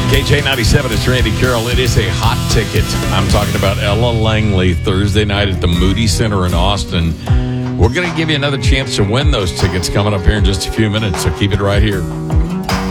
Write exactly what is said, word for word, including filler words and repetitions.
K J ninety-seven, it's Randy Carroll. It is a hot ticket. I'm talking about Ella Langley Thursday night at the Moody Center in Austin. We're going to give you another chance to win those tickets coming up here in just a few minutes, so keep it right here.